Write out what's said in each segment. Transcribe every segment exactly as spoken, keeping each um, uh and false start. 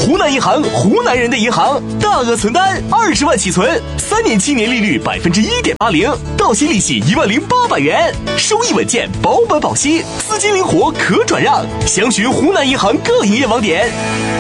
湖南银行，湖南人的银行，大额存单二十万起存，三年期年利率百分之一点八零，到期利息一万零八百元，收益稳健，保本保息，资金灵活可转让。详询湖南银行各营业网点。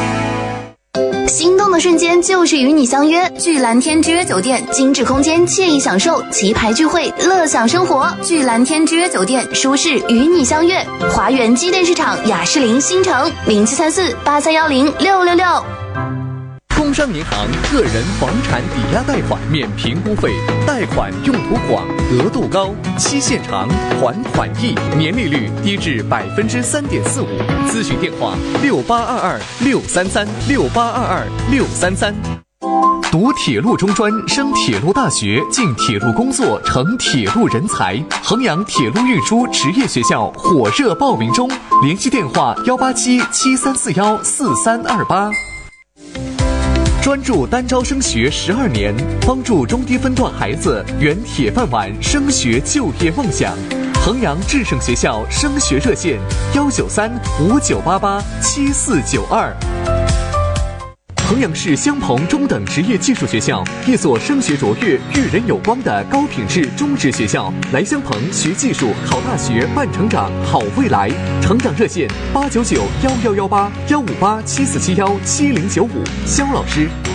心动的瞬间就是与你相约，聚蓝天之约酒店，精致空间，惬意享受，棋牌聚会，乐享生活。聚蓝天之约酒店，舒适与你相约。华源机电市场雅士林新城零七三四八三幺零六六六。 工商银行个人房产抵押贷款免评估费，贷款用途广，额度高，期限长，还款易，年利率低至百分之三点四五。咨询电话：六八二二六三三六八二二六三三。读铁路中专，升铁路大学，进铁路工作，成铁路人才。衡阳铁路运输职业学校火热报名中，联系电话：幺八七七三四幺四三二八。专注单招升学十二年，帮助中低分段孩子圆铁饭碗升学就业梦想。衡阳智胜学校升学热线：幺九三五九八八七四九二。衡阳市襄鹏中等职业技术学校，一所升学卓越、育人有光的高品质中职学校。来襄鹏学技术、考大学、办成长、好未来。成长热线：八九九幺幺幺八幺五八七四七幺七零九五。肖老师。